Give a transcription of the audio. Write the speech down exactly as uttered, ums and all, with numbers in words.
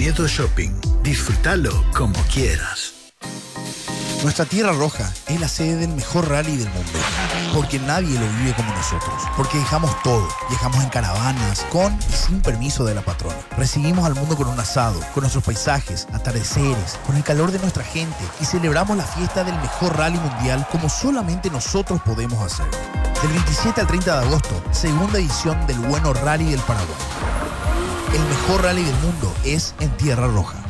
Miedo Shopping. Disfrútalo como quieras. Nuestra Tierra Roja es la sede del mejor rally del mundo, porque nadie lo vive como nosotros, porque dejamos todo, viajamos en caravanas, con y sin permiso de la patrona. Recibimos al mundo con un asado, con nuestros paisajes, atardeceres, con el calor de nuestra gente y celebramos la fiesta del mejor rally mundial como solamente nosotros podemos hacer. Del veintisiete al treinta de agosto, segunda edición del Bueno Rally del Paraguay. El mejor rally del mundo es en Tierra Roja.